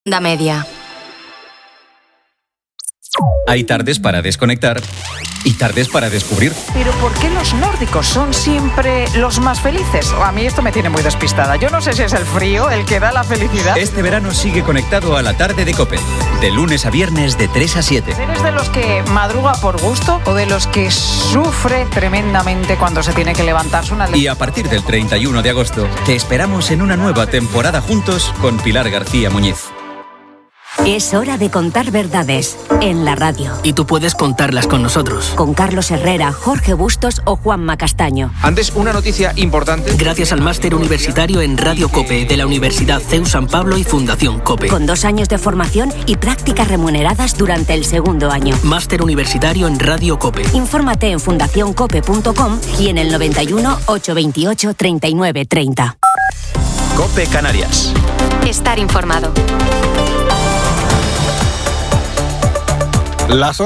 Da media. Hay tardes para desconectar y tardes para descubrir. Pero ¿por qué los nórdicos son siempre los más felices? A mí esto me tiene muy despistada. Yo no sé si es el frío el que da la felicidad. Este verano sigue conectado a la tarde de COPE. De lunes a viernes de 3 a 7. ¿Eres de los que madruga por gusto o de los que sufre tremendamente cuando se tiene que levantarse una... Y a partir del 31 de agosto te esperamos en una nueva temporada juntos con Pilar García Muñiz. Es hora de contar verdades en la radio. Y tú puedes contarlas con nosotros. Con Carlos Herrera, Jorge Bustos o Juanma Castaño. Antes, una noticia importante. Gracias al máster universitario en Radio COPE de la Universidad CEU San Pablo y Fundación COPE. Con 2 años de formación y prácticas remuneradas durante el segundo año. Máster universitario en Radio COPE. Infórmate en fundacioncope.com y en el 91 828 39 30. COPE Canarias. Estar informado. Las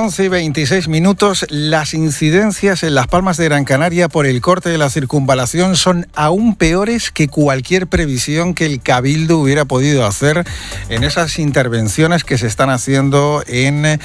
11:26. Las incidencias en Las Palmas de Gran Canaria por el corte de la circunvalación son aún peores que cualquier previsión que el Cabildo hubiera podido hacer en esas intervenciones que se están haciendo en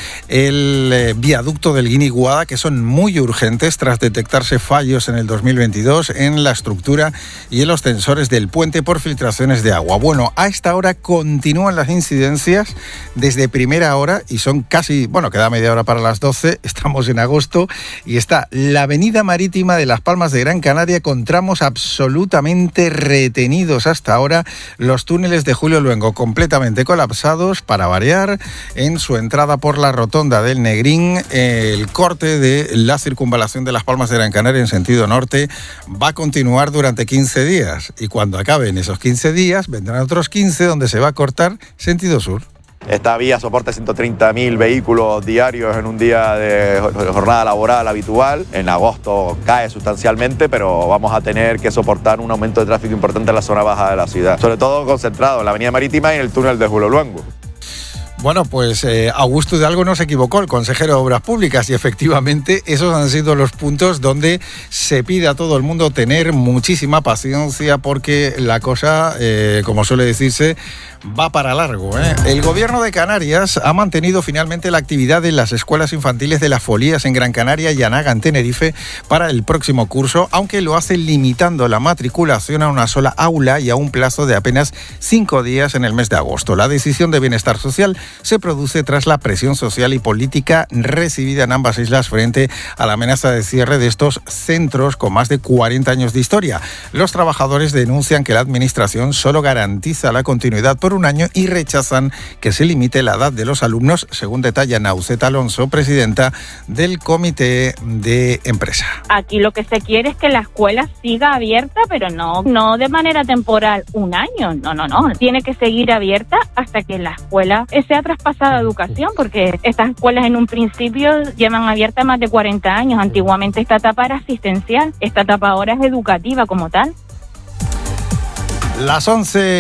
el viaducto del Guiniguada, que son muy urgentes tras detectarse fallos en el 2022 en la estructura y en los tensores del puente por filtraciones de agua. Bueno, a esta hora continúan las incidencias desde primera hora y son casi, queda media hora para las 12, estamos en agosto y está la avenida marítima de Las Palmas de Gran Canaria con tramos absolutamente retenidos hasta ahora, los túneles de Julio Luengo completamente colapsados para variar, en su entrada por la rotonda del Negrín, el corte de la circunvalación de Las Palmas de Gran Canaria en sentido norte va a continuar durante 15 días y cuando acaben esos 15 días vendrán otros 15 donde se va a cortar sentido sur. Esta vía soporta 130.000 vehículos diarios en un día de jornada laboral habitual. En agosto cae sustancialmente, pero vamos a tener que soportar un aumento de tráfico importante en la zona baja de la ciudad, sobre todo concentrado en la avenida marítima y en el túnel de Julio Luengo. Bueno, pues Augusto Hidalgo no se equivocó, el consejero de Obras Públicas, y efectivamente esos han sido los puntos donde se pide a todo el mundo tener muchísima paciencia porque la cosa, como suele decirse, va para largo, ¿eh? El gobierno de Canarias ha mantenido finalmente la actividad en las escuelas infantiles de Las Folías en Gran Canaria y Anaga en Tenerife para el próximo curso, aunque lo hace limitando la matriculación a una sola aula y a un plazo de apenas 5 días en el mes de agosto. La decisión de Bienestar Social se produce tras la presión social y política recibida en ambas islas frente a la amenaza de cierre de estos centros con más de 40 años de historia. Los trabajadores denuncian que la administración solo garantiza la continuidad por un año y rechazan que se limite la edad de los alumnos, según detalla Nauset Alonso, presidenta del comité de empresa. Aquí lo que se quiere es que la escuela siga abierta, pero no de manera temporal, un año, no. Tiene que seguir abierta hasta que la escuela sea traspasada a educación, porque estas escuelas en un principio llevan abierta más de 40 años. Antiguamente esta etapa era asistencial, esta etapa ahora es educativa como tal. Las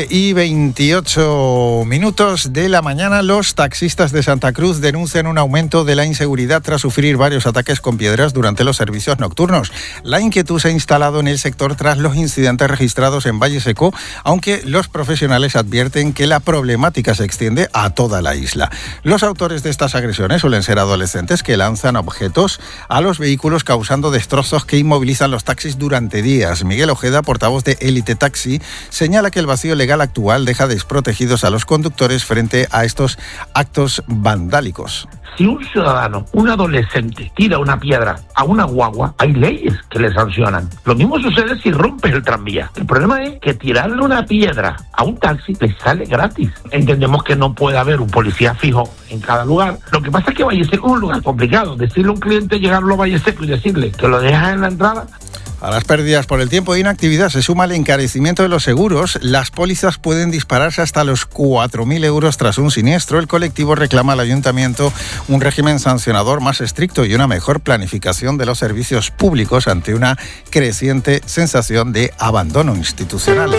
11:28 de la mañana, los taxistas de Santa Cruz denuncian un aumento de la inseguridad tras sufrir varios ataques con piedras durante los servicios nocturnos. La inquietud se ha instalado en el sector tras los incidentes registrados en Valle Seco, aunque los profesionales advierten que la problemática se extiende a toda la isla. Los autores de estas agresiones suelen ser adolescentes que lanzan objetos a los vehículos causando destrozos que inmovilizan los taxis durante días. Miguel Ojeda, portavoz de Élite Taxi, señala que el vacío legal actual deja desprotegidos a los conductores frente a estos actos vandálicos. Si un ciudadano, un adolescente, tira una piedra a una guagua, hay leyes que le sancionan. Lo mismo sucede si rompes el tranvía. El problema es que tirarle una piedra a un taxi le sale gratis. Entendemos que no puede haber un policía fijo en cada lugar. Lo que pasa es que Valle Seco es un lugar complicado. Decirle a un cliente llegarlo a Valle Seco y decirle que lo dejas en la entrada... A las pérdidas por el tiempo de inactividad se suma el encarecimiento de los seguros. Las pólizas pueden dispararse hasta los 4.000 euros tras un siniestro. El colectivo reclama al ayuntamiento un régimen sancionador más estricto y una mejor planificación de los servicios públicos ante una creciente sensación de abandono institucional.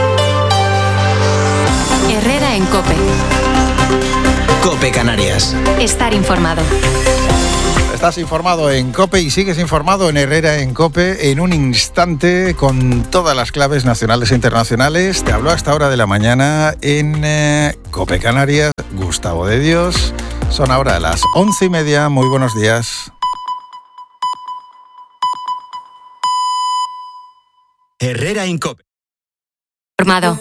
Herrera en COPE. COPE Canarias. Estar informado. Estás informado en COPE y sigues informado en Herrera en COPE. En un instante, con todas las claves nacionales e internacionales, te habló a esta hora de la mañana en COPE Canarias, Gustavo de Dios. Son ahora las 11:30. Muy buenos días. Herrera en COPE. Informado.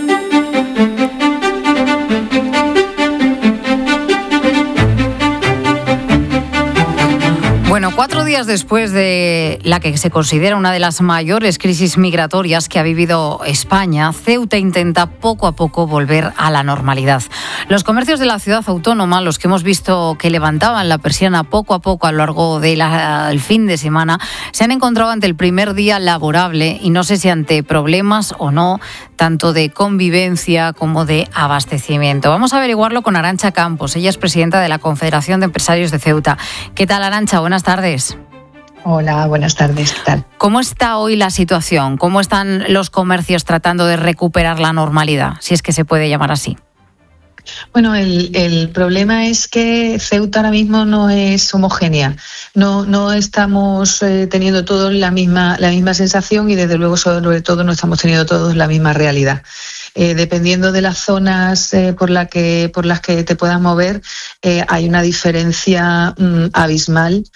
Bueno, 4 días después de la que se considera una de las mayores crisis migratorias que ha vivido España, Ceuta intenta poco a poco volver a la normalidad. Los comercios de la ciudad autónoma, los que hemos visto que levantaban la persiana poco a poco a lo largo del fin de semana, se han encontrado ante el primer día laborable y no sé si ante problemas o no, tanto de convivencia como de abastecimiento. Vamos a averiguarlo con Arantxa Campos. Ella es presidenta de la Confederación de Empresarios de Ceuta. ¿Qué tal, Arantxa? Buenas tardes. Hola, buenas tardes. ¿Qué tal? ¿Cómo está hoy la situación? ¿Cómo están los comercios tratando de recuperar la normalidad, si es que se puede llamar así? Bueno, el problema es que Ceuta ahora mismo no es homogénea. No estamos teniendo todos la misma sensación y desde luego sobre todo no estamos teniendo todos la misma realidad. Dependiendo de las zonas por las que te puedas mover, hay una diferencia abismal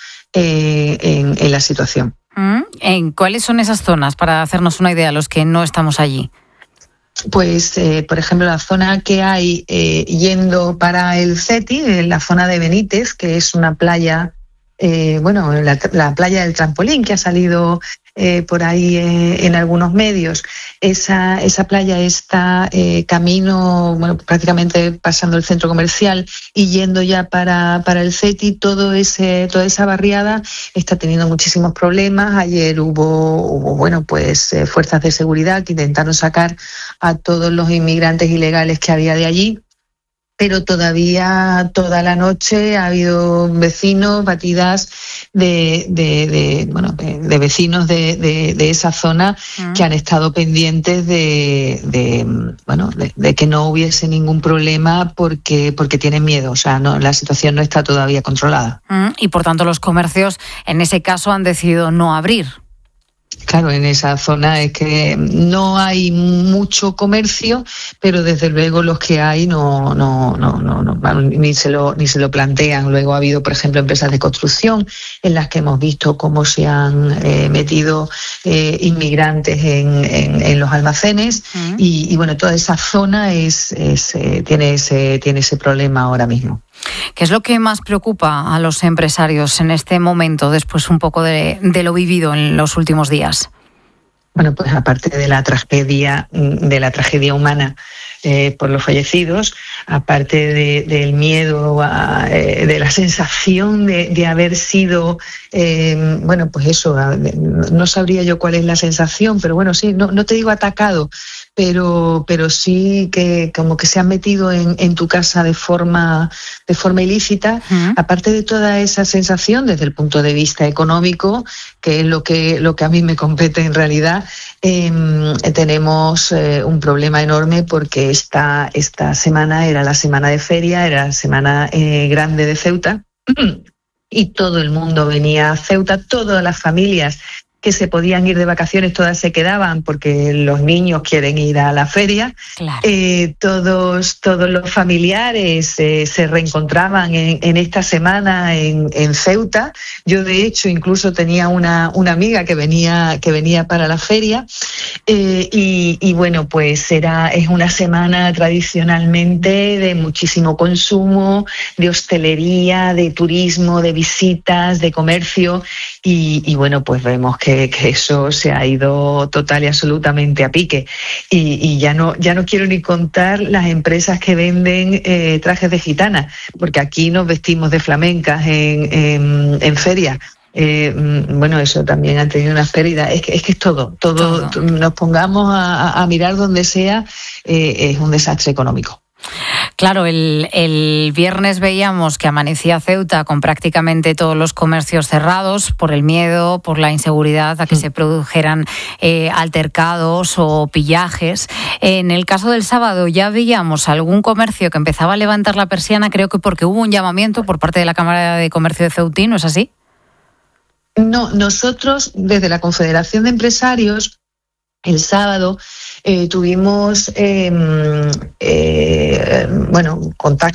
en la situación. ¿En cuáles son esas zonas, para hacernos una idea, los que no estamos allí? Pues, por ejemplo, la zona que hay yendo para el CETI, la zona de Benítez, que es una playa, la playa del trampolín que ha salido por ahí en algunos medios. Esa playa está camino, prácticamente pasando el centro comercial y yendo ya para el CETI. Toda esa barriada está teniendo muchísimos problemas. Ayer hubo fuerzas de seguridad que intentaron sacar a todos los inmigrantes ilegales que había de allí. Pero todavía toda la noche ha habido vecinos, batidas de vecinos de esa zona que han estado pendientes de que no hubiese ningún problema porque tienen miedo. O sea, la situación no está todavía controlada. Y por tanto los comercios en ese caso han decidido no abrir. Claro, en esa zona es que no hay mucho comercio, pero desde luego los que hay no ni se lo plantean. Luego ha habido, por ejemplo, empresas de construcción en las que hemos visto cómo se han metido inmigrantes en los almacenes y toda esa zona tiene ese problema ahora mismo. ¿Qué es lo que más preocupa a los empresarios en este momento, después un poco de lo vivido en los últimos días? Bueno, pues aparte de la tragedia humana por los fallecidos, aparte del miedo, de la sensación de haber sido, no sabría yo cuál es la sensación, pero bueno, sí, no te digo atacado, pero sí que como que se han metido en tu casa de forma ilícita. Aparte de toda esa sensación desde el punto de vista económico, que es lo que a mí me compete en realidad, tenemos un problema enorme porque esta semana era la semana de feria, era la semana grande de Ceuta y todo el mundo venía a Ceuta, todas las familias que se podían ir de vacaciones, todas se quedaban porque los niños quieren ir a la feria. Claro. Todos los familiares se reencontraban en esta semana en Ceuta. Yo, de hecho, incluso tenía una amiga que venía para la feria. Es una semana tradicionalmente de muchísimo consumo, de hostelería, de turismo, de visitas, de comercio y pues vemos que eso se ha ido total y absolutamente a pique y ya no quiero ni contar las empresas que venden trajes de gitana, porque aquí nos vestimos de flamencas en feria. Eso también ha tenido unas pérdidas. Es que es todo. Nos pongamos a mirar donde sea, es un desastre económico. Claro, el viernes veíamos que amanecía Ceuta con prácticamente todos los comercios cerrados por el miedo, por la inseguridad a que se produjeran altercados o pillajes. En el caso del sábado ya veíamos algún comercio que empezaba a levantar la persiana, creo que porque hubo un llamamiento por parte de la Cámara de Comercio de Ceutín, ¿no es así? No, nosotros desde la Confederación de Empresarios el sábado tuvimos contacto